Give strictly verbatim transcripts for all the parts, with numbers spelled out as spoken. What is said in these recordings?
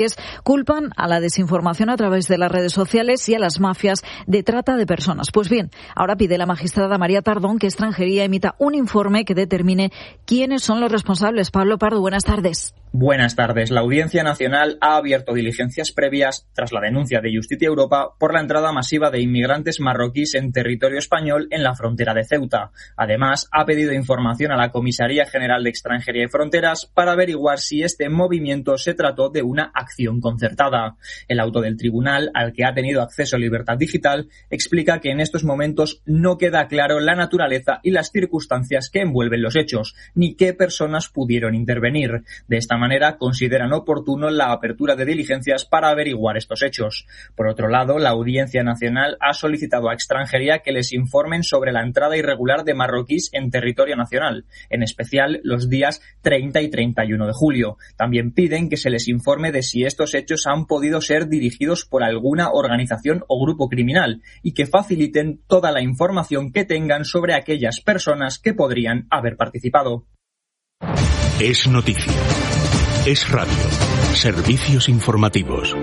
culpan a la desinformación a través de las redes sociales y a las mafias de trata de personas. Pues bien, ahora pide la magistrada María Tardón que Extranjería emita un informe que determine quiénes son los responsables. Pablo Pardo, buenas tardes. Buenas tardes. La Audiencia Nacional ha abierto diligencias previas tras la denuncia de Justicia Europa por la entrada masiva de inmigrantes marroquíes en territorio español en la frontera de Ceuta. Además, ha pedido información a la Comisaría General de Extranjería y Fronteras para averiguar si este movimiento se trató de una acción concertada. El auto del tribunal, al que ha tenido acceso a Libertad Digital, explica que en estos momentos no queda claro la naturaleza y las circunstancias que envuelven los hechos, ni qué personas pudieron intervenir. De esta manera, consideran oportuno la apertura de diligencias para averiguar estos hechos. Por otro lado, la Audiencia Nacional ha solicitado a Extranjería que les informen sobre la entrada irregular de marroquíes en territorio nacional, en especial los días treinta y treinta y uno de julio. También piden que se les informe de si estos hechos han podido ser dirigidos por alguna organización o grupo criminal y que faciliten toda la información que tengan sobre aquellas personas que podrían haber participado. Es noticia. Es radio. Servicios informativos.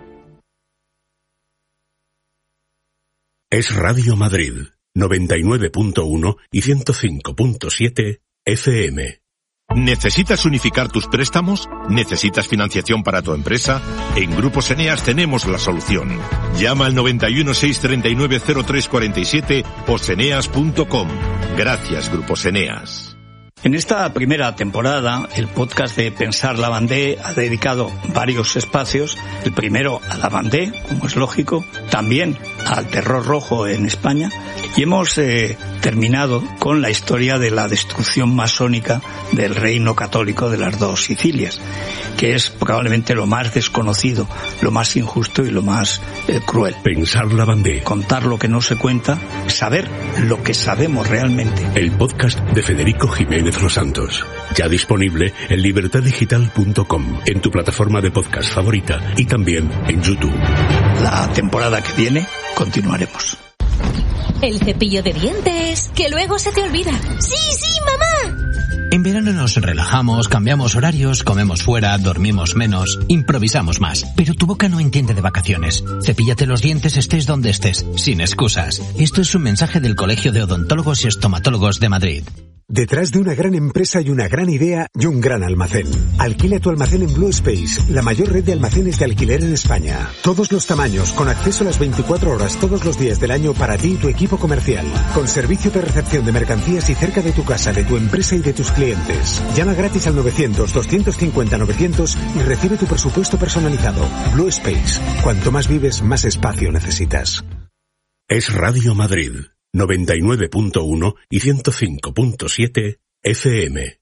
Es Radio Madrid, noventa y nueve punto uno y ciento cinco punto siete F M. ¿Necesitas unificar tus préstamos? ¿Necesitas financiación para tu empresa? En Grupos Eneas tenemos la solución. Llama al noventa y uno, seiscientos treinta y nueve, cero tres cuarenta y siete o seneas punto com. Gracias, Grupos Eneas. En esta primera temporada, el podcast de Pensar la Bandé ha dedicado varios espacios. El primero a la Bandé, como es lógico, también al terror rojo en España. Y hemos eh, terminado con la historia de la destrucción masónica del reino católico de las dos Sicilias, que es probablemente lo más desconocido, lo más injusto y lo más eh, cruel. Pensar la Bandé. Contar lo que no se cuenta, saber lo que sabemos realmente. El podcast de Federico Jiménez Los Santos. Ya disponible en libertad digital punto com, en tu plataforma de podcast favorita y también en YouTube. La temporada que viene continuaremos. El cepillo de dientes, que luego se te olvida. ¡Sí, sí, mamá! En verano nos relajamos, cambiamos horarios, comemos fuera, dormimos menos, improvisamos más. Pero tu boca no entiende de vacaciones. Cepíllate los dientes estés donde estés, sin excusas. Esto es un mensaje del Colegio de Odontólogos y Estomatólogos de Madrid. Detrás de una gran empresa hay una gran idea y un gran almacén. Alquila tu almacén en Blue Space, la mayor red de almacenes de alquiler en España. Todos los tamaños, con acceso a las veinticuatro horas todos los días del año para ti y tu equipo comercial. Con servicio de recepción de mercancías y cerca de tu casa, de tu empresa y de tus clientes. Llama gratis al novecientos, doscientos cincuenta, novecientos y recibe tu presupuesto personalizado. Blue Space. Cuanto más vives, más espacio necesitas. Es Radio Madrid, noventa y nueve punto uno y ciento cinco punto siete F M.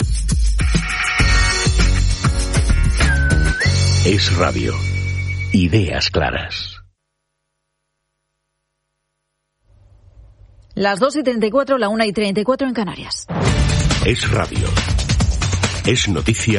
Es radio. Ideas claras. Las dos y treinta y cuatro, la una y treinta y cuatro en Canarias. Es radio. Es noticia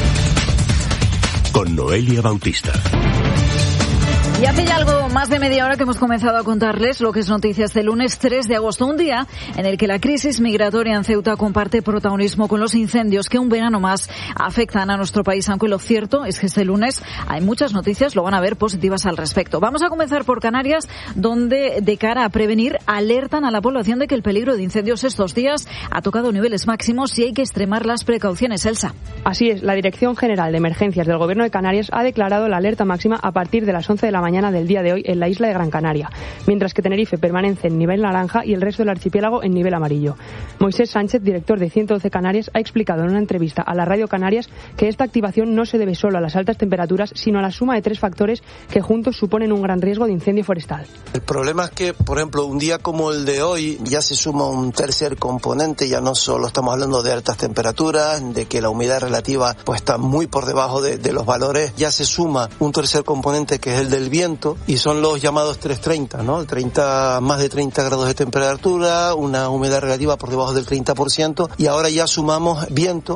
con Noelia Bautista. Y hace ya algo más de media hora que hemos comenzado a contarles lo que es noticia este lunes tres de agosto, un día en el que la crisis migratoria en Ceuta comparte protagonismo con los incendios que un verano más afectan a nuestro país, aunque lo cierto es que este lunes hay muchas noticias, lo van a ver, positivas al respecto. Vamos a comenzar por Canarias, donde de cara a prevenir alertan a la población de que el peligro de incendios estos días ha tocado niveles máximos y hay que extremar las precauciones. Elsa. Así es, la Dirección General de Emergencias del Gobierno de Canarias ha declarado la alerta máxima a partir de las once de la mañana del día de hoy en la isla de Gran Canaria, mientras que Tenerife permanece en nivel naranja y el resto del archipiélago en nivel amarillo. Moisés Sánchez, director de ciento doce Canarias, ha explicado en una entrevista a la Radio Canarias que esta activación no se debe solo a las altas temperaturas, sino a la suma de tres factores que juntos suponen un gran riesgo de incendio forestal. El problema es que, por ejemplo, un día como el de hoy ya se suma un tercer componente, ya no solo estamos hablando de altas temperaturas, de que la humedad relativa pues está muy por debajo de, de los valores, ya se suma un tercer componente que es el del viento, y son los llamados trescientos treinta, ¿no? treinta, más de treinta grados de temperatura, una humedad relativa por debajo del treinta por ciento, y ahora ya sumamos viento,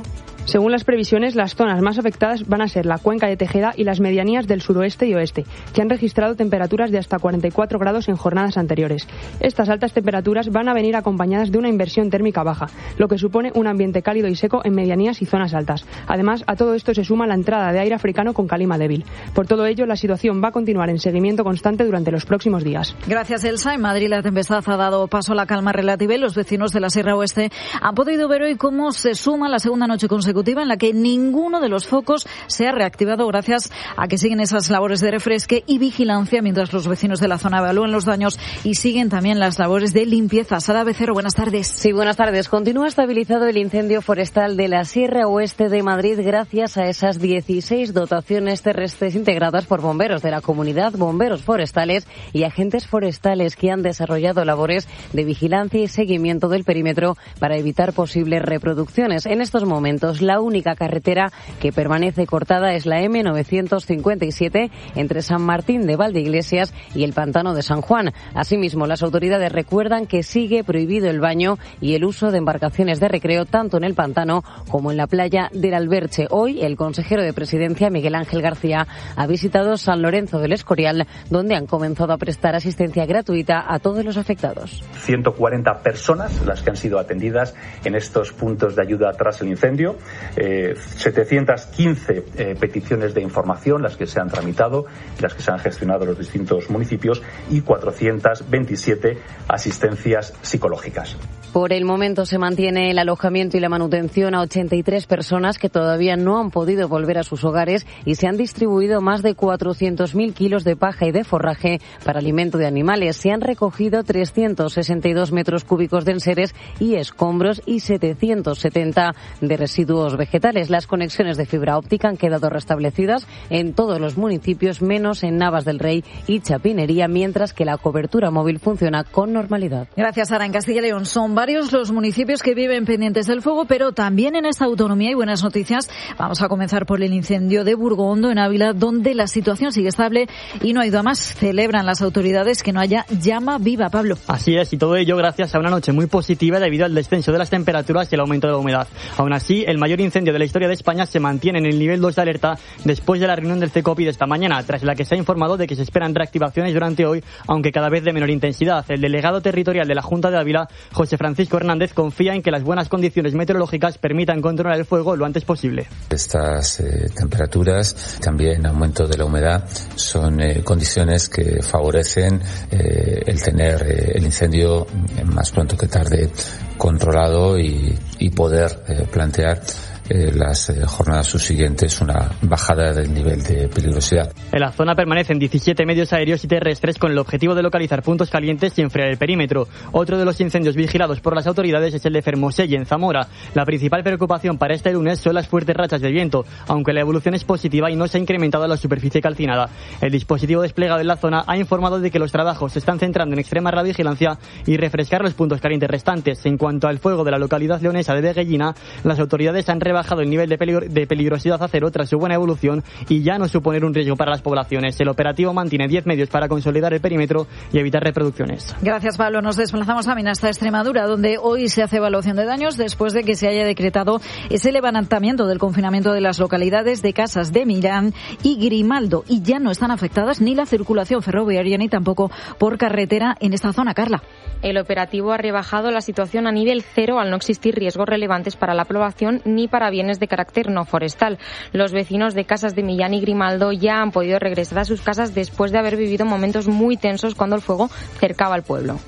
Según las previsiones, las zonas más afectadas van a ser la cuenca de Tejeda y las medianías del suroeste y oeste, que han registrado temperaturas de hasta cuarenta y cuatro grados en jornadas anteriores. Estas altas temperaturas van a venir acompañadas de una inversión térmica baja, lo que supone un ambiente cálido y seco en medianías y zonas altas. Además, a todo esto se suma la entrada de aire africano con calima débil. Por todo ello, la situación va a continuar en seguimiento constante durante los próximos días. Gracias, Elsa. En Madrid la tempestad ha dado paso a la calma relativa y los vecinos de la Sierra Oeste han podido ver hoy cómo se suma la segunda noche consecutiva en la que ninguno de los focos se ha reactivado gracias a que siguen esas labores de refresque y vigilancia mientras los vecinos de la zona evalúan los daños y siguen también las labores de limpieza. Sara Becerro, buenas tardes. Sí, buenas tardes. Continúa estabilizado el incendio forestal de la Sierra Oeste de Madrid gracias a esas dieciséis dotaciones terrestres integradas por bomberos de la comunidad, bomberos forestales y agentes forestales que han desarrollado labores de vigilancia y seguimiento del perímetro para evitar posibles reproducciones. En estos momentos, la única carretera que permanece cortada es la eme novecientos cincuenta y siete entre San Martín de Valdeiglesias y el Pantano de San Juan. Asimismo, las autoridades recuerdan que sigue prohibido el baño y el uso de embarcaciones de recreo tanto en el pantano como en la playa del Alberche. Hoy, el consejero de Presidencia, Miguel Ángel García, ha visitado San Lorenzo del Escorial, donde han comenzado a prestar asistencia gratuita a todos los afectados. ciento cuarenta personas las que han sido atendidas en estos puntos de ayuda tras el incendio, eh, setecientas quince eh, peticiones de información las que se han tramitado y las que se han gestionado en los distintos municipios y cuatrocientas veintisiete asistencias psicológicas. Por el momento se mantiene el alojamiento y la manutención a ochenta y tres personas que todavía no han podido volver a sus hogares y se han distribuido más de cuatrocientos mil kilos de paja y de forraje para alimento de animales. Se han recogido trescientos sesenta y dos metros cúbicos de enseres y escombros y setecientos setenta de residuos vegetales. Las conexiones de fibra óptica han quedado restablecidas en todos los municipios, menos en Navas del Rey y Chapinería, mientras que la cobertura móvil funciona con normalidad. Gracias, Sara. En Castilla y León son varios los municipios que viven pendientes del fuego, pero también en esta autonomía hay buenas noticias. Vamos a comenzar por el incendio de Burgondo, en Ávila, donde la situación sigue estable y no ha ido a más. Celebran las autoridades que no haya llama viva, Pablo. Así es, y todo ello gracias a una noche muy positiva debido al descenso de las temperaturas y el aumento de la humedad. Aún así, el mayor incendio de la historia de España se mantiene en el nivel dos de alerta después de la reunión del CECOPI de esta mañana, tras la que se ha informado de que se esperan reactivaciones durante hoy, aunque cada vez de menor intensidad. El delegado territorial de la Junta de Ávila, José Francisco Hernández, confía en que las buenas condiciones meteorológicas permitan controlar el fuego lo antes posible. Estas eh, temperaturas, también aumento de la humedad, son eh, condiciones que favorecen eh, el tener eh, el incendio más pronto que tarde controlado y, y poder eh, plantear Eh, las eh, jornadas subsiguientes una bajada del nivel de peligrosidad. En la zona permanecen diecisiete medios aéreos y terrestres con el objetivo de localizar puntos calientes y enfriar el perímetro. Otro de los incendios vigilados por las autoridades es el de Fermoselle, en Zamora. La principal preocupación para este lunes son las fuertes rachas de viento, aunque la evolución es positiva y no se ha incrementado la superficie calcinada. El dispositivo desplegado en la zona ha informado de que los trabajos se están centrando en extremar la vigilancia y refrescar los puntos calientes restantes. En cuanto al fuego de la localidad leonesa de Veguellina, las autoridades han rebajado bajado el nivel de, peligro, de peligrosidad a cero tras su buena evolución y ya no suponer un riesgo para las poblaciones. El operativo mantiene diez medios para consolidar el perímetro y evitar reproducciones. Gracias, Pablo. Nos desplazamos también hasta Extremadura, donde hoy se hace evaluación de daños después de que se haya decretado ese levantamiento del confinamiento de las localidades de Casas de Millán y Grimaldo. Y ya no están afectadas ni la circulación ferroviaria ni tampoco por carretera en esta zona. Carla. El operativo ha rebajado la situación a nivel cero al no existir riesgos relevantes para la población ni para bienes de carácter no forestal. Los vecinos de Casas de Millán y Grimaldo ya han podido regresar a sus casas después de haber vivido momentos muy tensos cuando el fuego cercaba al pueblo.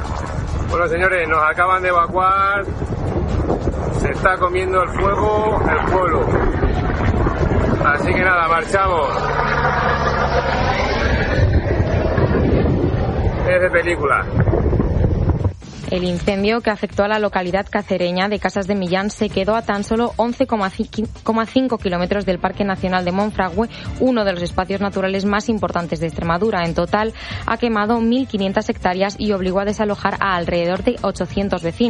Bueno, señores, nos acaban de evacuar. Se está comiendo el fuego el pueblo. Así que nada, marchamos. Es de película. El incendio que afectó a la localidad cacereña de Casas de Millán se quedó a tan solo once coma cinco kilómetros del Parque Nacional de Monfragüe, uno de los espacios naturales más importantes de Extremadura. En total ha quemado mil quinientas hectáreas y obligó a desalojar a alrededor de ochocientos vecinos.